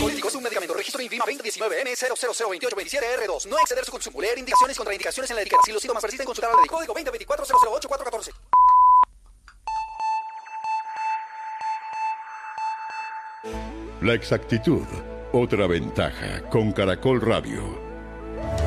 Políticos, un medicamento. Registro INVIMA 2019N0002827R2. No exceder su consumo. Leer indicaciones y contraindicaciones en la etiqueta. Si los síntomas persisten, consultar al médico. Código 2024-008-414. La exactitud, otra ventaja con Caracol Radio.